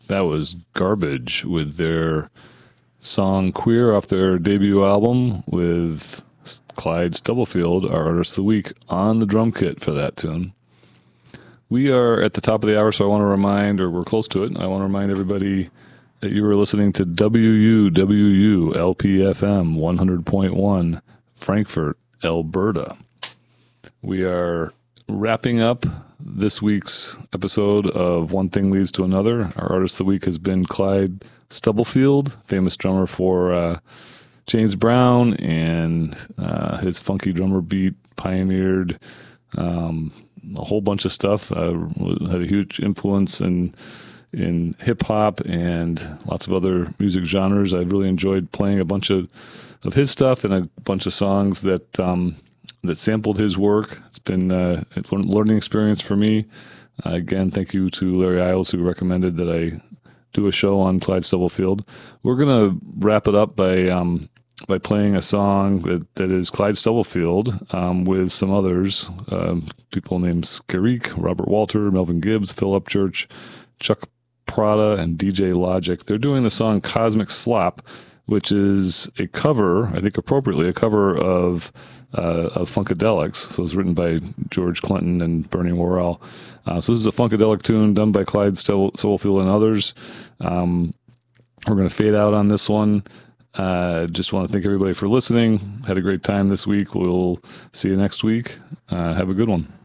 That was Garbage with their song Queer off their debut album with Clyde Stubblefield, our artist of the week, on the drum kit for that tune. We are at the top of the hour, so I want to remind, or we're close to it, I want to remind everybody that you are listening to WUWU LPFM 100.1 Frankfurt, Alberta. We are wrapping up this week's episode of One Thing Leads to Another. Our artist of the week has been Clyde Stubblefield, famous drummer for James Brown, and his funky drummer beat pioneered a whole bunch of stuff. Had a huge influence in hip hop and lots of other music genres. I've really enjoyed playing a bunch of his stuff and a bunch of songs that sampled his work. It's been a learning experience for me. Again, thank you to Larry Isles, who recommended that I do a show on Clyde Stubblefield. We're going to wrap it up by playing a song that is Clyde Stubblefield with some others, people named Scarik, Robert Walter, Melvin Gibbs, Phil Upchurch, Chuck Prada, and DJ Logic. They're doing the song Cosmic Slop, which is a cover, I think appropriately, a cover of Funkadelics. So it was written by George Clinton and Bernie Worrell. So this is a Funkadelic tune done by Clyde Stubblefield and others. We're going to fade out on this one. Just want to thank everybody for listening. Had a great time this week. We'll see you next week. Have a good one.